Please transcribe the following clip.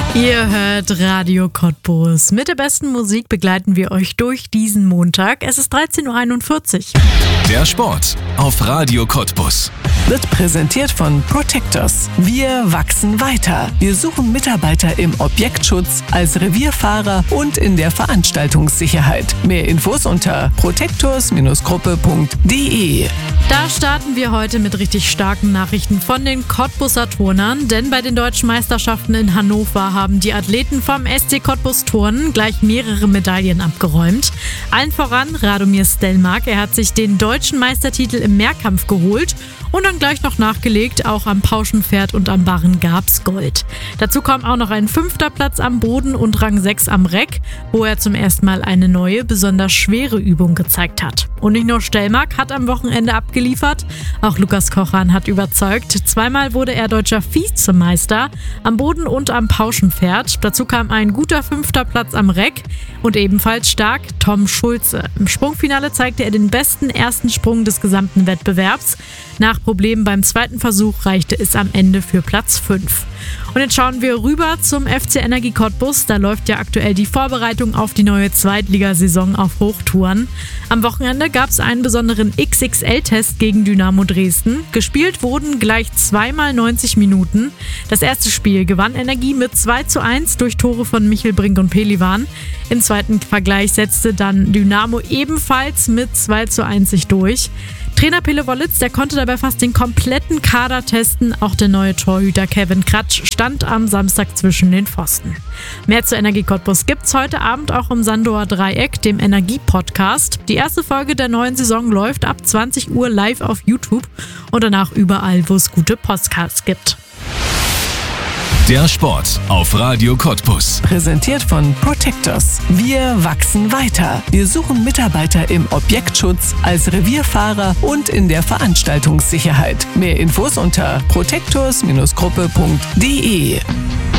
Ihr hört Radio Cottbus. Mit der besten Musik begleiten wir euch durch diesen Montag. Es ist 13.41 Uhr. Der Sport auf Radio Cottbus. Wird präsentiert von Protectors. Wir wachsen weiter. Wir suchen Mitarbeiter im Objektschutz, als Revierfahrer und in der Veranstaltungssicherheit. Mehr Infos unter protectors-gruppe.de. Da starten wir heute mit richtig starken Nachrichten von den Cottbuser Turnern, denn bei den deutschen Meisterschaften in Hannover haben die Athleten vom SC Cottbus Turnen gleich mehrere Medaillen abgeräumt. Allen voran Radomir Stelmark, er hat sich den deutschen Meistertitel im Mehrkampf geholt und dann gleich noch nachgelegt, auch am Pauschenpferd und am Barren gab's Gold. Dazu kommt auch noch ein 5. Platz am Boden und Rang 6 am Reck, wo er zum ersten Mal eine neue, besonders schwere Übung gezeigt hat. Und nicht nur Stelmark hat am Wochenende abgeliefert, auch Lukas Kochan hat überzeugt. Zweimal wurde er deutscher Vizemeister am Boden und am Pauschenpferd. Dazu kam ein guter 5. Platz am Reck und ebenfalls stark Tom Schulze. Im Sprungfinale zeigte er den besten ersten Sprung des gesamten Wettbewerbs. Nach Problemen beim zweiten Versuch reichte es am Ende für Platz 5. Und jetzt schauen wir rüber zum FC Energie Cottbus. Da läuft ja aktuell die Vorbereitung auf die neue Zweitligasaison auf Hochtouren. Am Wochenende gab es einen besonderen XXL-Test gegen Dynamo Dresden. Gespielt wurden gleich zweimal 90 Minuten. Das erste Spiel gewann Energie mit 2:1 durch Tore von Michel Brink und Pelivan. Im zweiten Vergleich setzte dann Dynamo ebenfalls mit 2:1 sich durch. Trainer Pele Wollitz, der konnte dabei fast den kompletten Kader testen. Auch der neue Torhüter Kevin Kratsch stand am Samstag zwischen den Pfosten. Mehr zu Energie Cottbus gibt's heute Abend auch im Sandower Dreieck, dem Energie-Podcast. Die erste Folge der neuen Saison läuft ab 20 Uhr live auf YouTube und danach überall, wo es gute Podcasts gibt. Der Sport auf Radio Cottbus. Präsentiert von Protectors. Wir wachsen weiter. Wir suchen Mitarbeiter im Objektschutz, als Revierfahrer und in der Veranstaltungssicherheit. Mehr Infos unter protectors-gruppe.de.